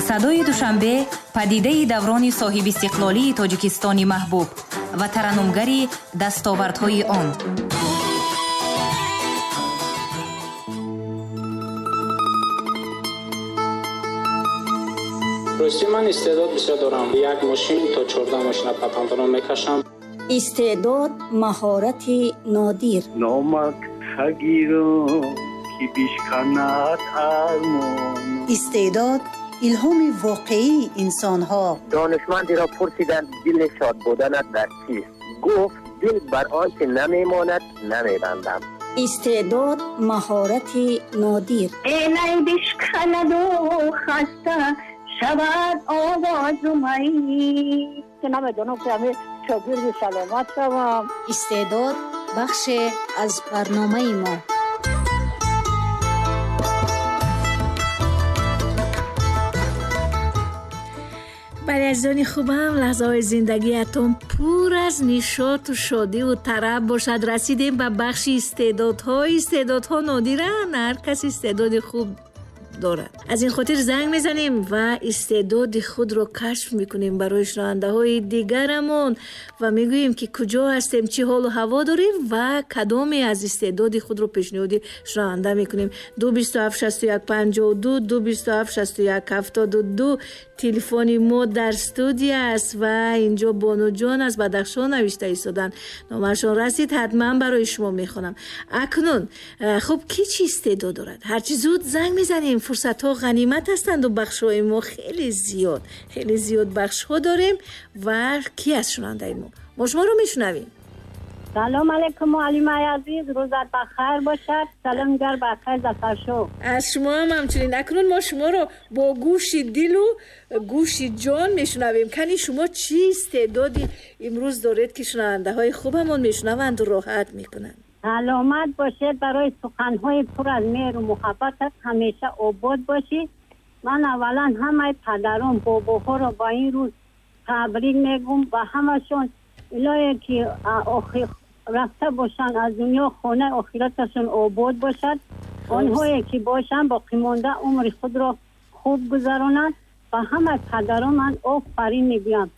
صدای دوشنبه پدیده دوران صاحب استقلالی تاجیکستانی محبوب و ترنمگری دستاوردهای آن. راستی من استعداد بسیار دارم. یک ماشین تا 14 ماشین پتانتون میکشم. استعداد مهارت نادر. نامک تگیرو کی بیشکند ارمان. استعداد الهام واقعی انسان ها. دانشمندی را پرسیدند دل شاد بودنت در چیست؟ گفت دل بر آنچه نمیماند نمیبندم. استعداد مهارت نادر. اینای بشکند و خسته شود آواز مایی که نمیدونم که همه شاگرد سلامت شوم. استعداد بخش از برنامه ما. برای عزیزان خوبم، لحظه های زندگیتون پر از نشاط و شادی و طرب باشد. رسیدیم به بخش استعدادها نادرن، هر کس استعداد خوب دارد. از این خاطر زنگ میزنیم و استعداد خود رو کشف میکنیم برای شنونده های دیگرمون و میگوییم که کجا هستیم، چی حال و هوا داریم و کدامی از استعداد خود رو پیشنهاد شنونده میکنیم. 2276150 2276172 تلفن ما در استودیو است و اینجا بانو جان از بدخشان نوشته ایستادن، نامشون رسید، حتما برای شما میخونم. اکنون خب کی چی استعداد دارد؟ هرچی زود زنگ میزنیم، فرصت ها غنیمت هستند و بخش های ما خیلی زیاد بخش ها داریم و کی از شنونده ما شما رو میشنویم. سلام علیکم معلم عزیز، روزت بخیر باشد. سلام گر بخیر زفرشو. از شما هم همچنین. اکنون ما شما رو با گوش دل و گوش جان میشنویم. کنی شما چی استعدادی امروز دارید که شنونده های خوبمون میشنوند و راحت میکنند؟ سلامت باشید، برای سخنهای پر از مهر و محبت همیشه آباد باشید. من اولا همه پدران باباها رو با این روز تبریک میگم و همشون الهی که رفته باشن از دنیا خانه آخرتشون آباد باشد. آنهایی که باشن باقی مانده عمر خود را خوب گذرانند و همه پدران من آفرین میگم.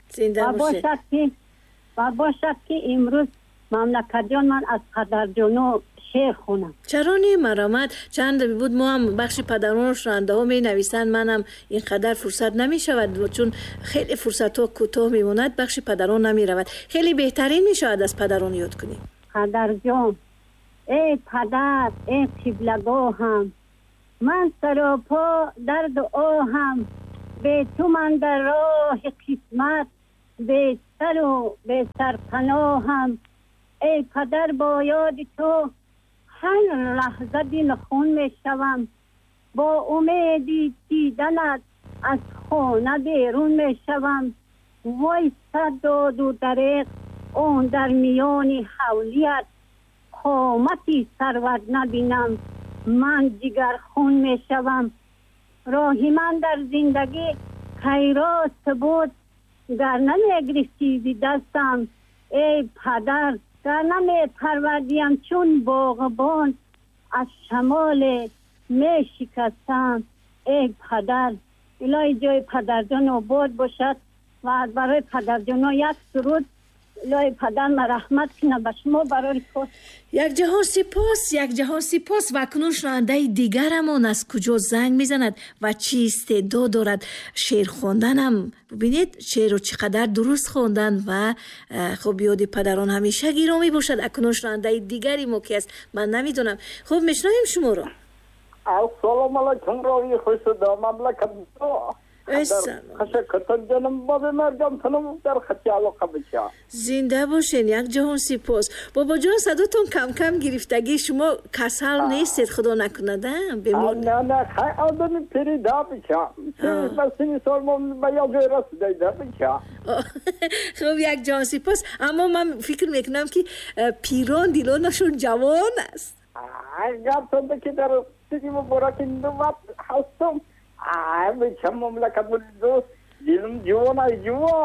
و باشد که امروز مملکت جان من از پدر جانو شعر خونم. چرا نی مرامت چند بود ما هم بخش پدران و شنونده ها می نویسند، منم اینقدر فرصت نمی شود چون خیلی فرصت ها کوتاه می ماند، بخش پدران نمی رود. خیلی بهترین می شود از پدران یاد کنیم. پدر جان، ای پدر، ای قبلگاهم، من سراپا در دعاهم، به تو من در راه قسمت به سر و به سرپناهم. ای پدر با یاد تو هر لحظه دل خون می شوم، با امیدی دیدنت از خانه بیرون می شوم. وای صد داد و دریغ اون در میان حولیت، قامتی ثروت نبینم من جگر خون می شوم. راهی من در زندگی خیرات بود گر نمیگرفتی بی دستم. ای پدر گر نمی پروردیم چون باغبان، از شمال می شکستم. ای پدر، الهی جای پدر جان آباد باشد و برای پدر جان یک سرود الهی پدر مرحمت کنه به شما برای خود. یک جهان سپاس. و اکنون شنونده دیگرمون از کجا زنگ میزند و چی استعداد دارد؟ شعر خواندنم ببینید شعر رو چقدر درست خواندن و خب یاد پدران همیشه گرامی باشد. اکنون شنونده دیگری ما کی است من نمیدونم. خب میشنویم شما رو. السلام علیکم راوی خوش صدا مملکت خشکتان جانم بابا مرجان تنم در خطی علاقه بچه زنده باشین. یک جهان سپاس. بابا جان صداتون کم کم گرفتگی، شما کسل نیستید خدا نکنده؟ نه خیلی آدمی پریده بچه بس نیسان ما به یا جای رسیده بچه. خب یک جهان سپاس. اما من فکر میکنم که پیران دیلانشون جوان است. اگر تو که در سیدی مبارک نوت هستم بچه مملکت دوست دیلم جوان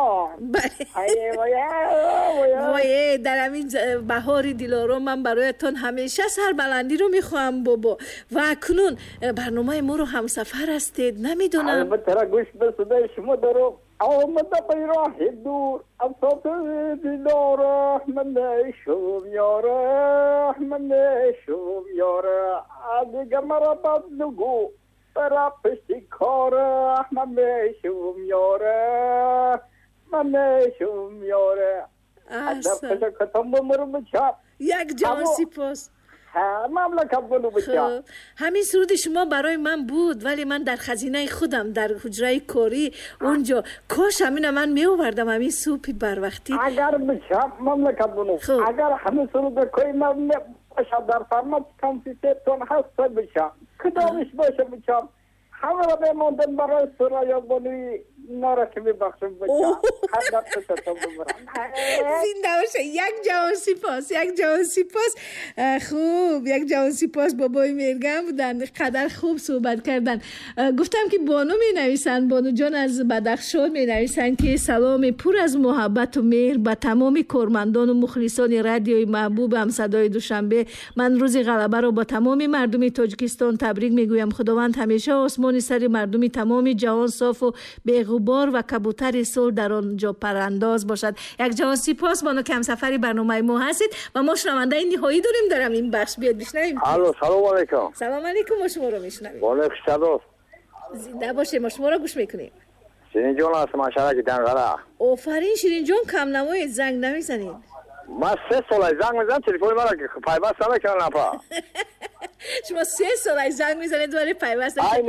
وای در همین بهار دلارام من برایتان همیشه سربلندی رو میخوام بابا. و اکنون برنامه ما رو همسفر هستید نمیدونم. البته را گوش به صدای شما دارم. آمده به راه دور افسات دیداره من نشم یاره من نشم یاره دیگه مرا بد نگو برا پشتی کاره من نشم یاره من نشم یاره در پشکتم بمرو بچم یک جان سپاس. مملکت بلو بچم. همین سرود شما برای من بود ولی من در خزینه خودم در حجره کاری اونجا کاش همین من می آوردم همین سوپی بر وقتی. اگر بچم مملکت بلو اگر همین سرود کوی من باشم در فرمت کامپیوترتون هست بچم کدامش باشه بچم همه را بماندن برای سرای بلوی نارا که میبخشم بچم هر در پشتم ببرم. زنده باشه. یک جوان سپاس یک جوان سپاس. خوب یک جوان سپاس بابای میرگم بودن قدر خوب صحبت کردن. گفتم که بانو می نویسن بانو جان از بدخشان می نویسن که سلام پر از محبت و مهر به تمام کارمندان و مخلصان رادیوی محبوب هم صدای دوشنبه. من روز غلبه رو با تمام مردم تاجیکستان تبریک میگویم. خداوند همیشه آسمان سر مردم تمام جهان صاف و غبار و کبوتر صلح در آنجا پرانداز باشد. یک جان سپاس بانو که همسفری برنامه ما هستید و ما شنونده نهایی داریم این بخش بیاد بشنویم. الو سلام علیکم. سلام علیکم. ما شما رو میشنویم. وعلیکم السلام. زنده باشه. ما شما رو گوش میکنیم. شیرین جان هستم ماشاءالله که دنگره. آفرین شیرین جان کم نمایید زنگ نمیزنید. من 3 سال زنگ میزنم تلفن مرا که پیوست نمیکنه نفر. شما 3 سال زنگ میزنید ولی پیوست این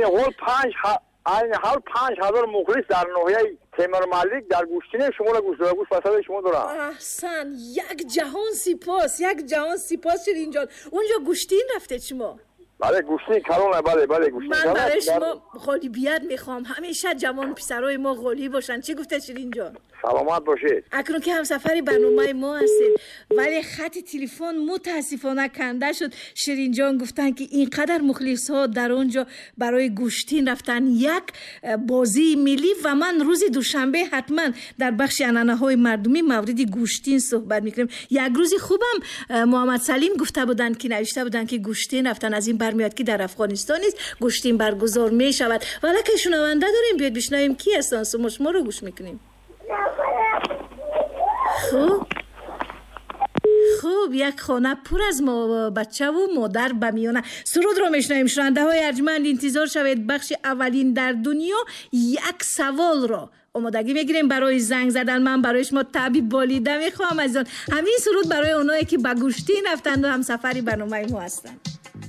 حال 5000 مخلص در ناحیه تیمور ملک در گوشتینه شما را گوش پسند شما دارم. احسن. یک جهان سپاس یک جهان سپاس شیرین جان. اونجا گوشتین رفته شما؟ بله گوشتین کلونه. بله گوشتین. من برای شما غالیبیت میخوام. همیشه جوان پسرای ما غالی باشن. چی گفته شیرین جان؟ سلامت باشید. اکنون که همسفری برنامه ما هستید ولی خط تلفن متاسفانه کنده شد. شیرین جان گفتن که اینقدر مخلص ها در اونجا برای گوشتین رفتن یک بازی ملی و من روز دوشنبه حتما در بخش عنعنه های مردمی مورد گوشتین صحبت میکنیم. یک روز خوبم محمد سلیم گفته بودن که نوشته بودن که گوشتین رفتن. از این برمیاد که در افغانستان است گوشتین برگزار میشود. ولی که شنونده داریم بیاد بشنویم کی هستن. شما رو گوش میکنیم. خوب یک خانه پر از بچه و مادر به میانه. سرود رو میشنویم. شنونده های ارجمند انتظار شوید بخش اولین در دنیا یک سوال را آمادگی میگیریم برای زنگ زدن. من برای شما طبیب بالیده میخوام از همین سرود برای اونایی که به گوشتین رفتند و همسفری برنامه ما هستند.